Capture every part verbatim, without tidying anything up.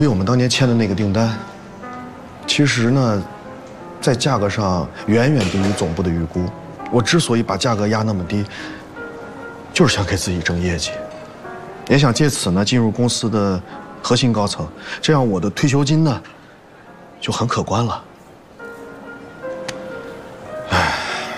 为我们当年签的那个订单，其实呢，在价格上远远低于总部的预估。我之所以把价格压那么低，就是想给自己挣业绩，也想借此呢进入公司的核心高层，这样我的退休金呢就很可观了。唉，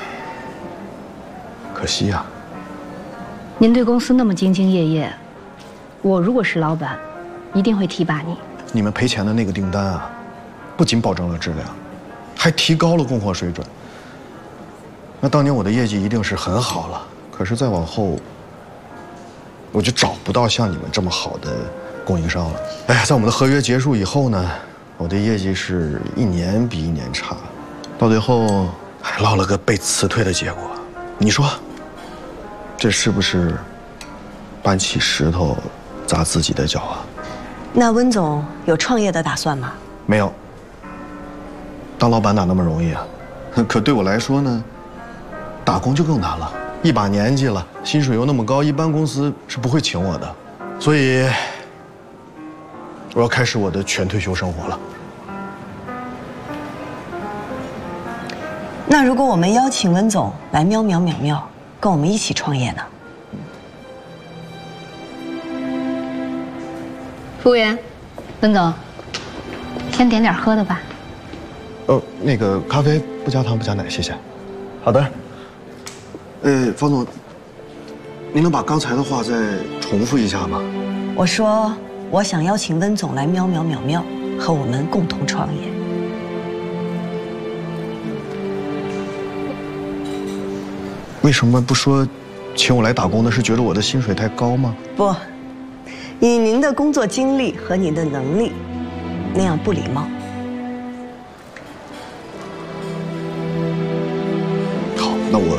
可惜呀。 您对公司那么兢兢业业，我如果是老板，一定会提拔你。 你们赔钱的那个订单啊，不仅保证了质量，还提高了供货水准。那当年我的业绩一定是很好了，可是再往后，我就找不到像你们这么好的供应商了。哎呀，在我们的合约结束以后呢，我的业绩是一年比一年差，到最后还落了个被辞退的结果。你说，这是不是搬起石头砸自己的脚啊？ 那温总有创业的打算吗？ 没有。当老板哪那么容易啊？可对我来说呢，打工就更难了。一把年纪了，薪水又那么高，一般公司是不会请我的。所以，我要开始我的全退休生活了。 那如果我们邀请温总来喵喵喵喵，跟我们一起创业呢？ 服务员，温总，先点点喝的吧。 哦，那个咖啡不加糖不加奶，谢谢。好的。呃，方总，您能把刚才的话再重复一下吗？ 我说，我想邀请温总来喵喵喵喵，和我们共同创业。 为什么不说，请我来打工的是觉得我的薪水太高吗？ 不。以您的工作经历和您的能力，那样不礼貌。 好，那我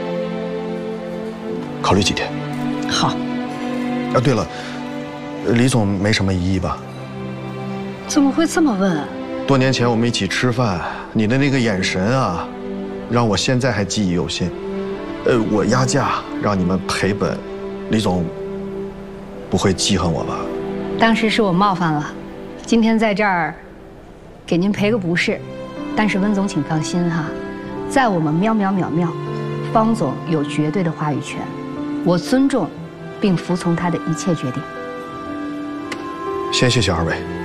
考虑几天。 好。 啊，对了，李总没什么异议吧？ 怎么会这么问？ 多年前我们一起吃饭，你的那个眼神啊，让我现在还记忆犹新。呃，我压价让你们赔本，李总不会记恨我吧？ 当时是我冒犯了，今天在这儿给您赔个不是。但是温总请放心哈，在我们喵喵喵喵，方总有绝对的话语权，我尊重并服从他的一切决定。 先谢谢二位。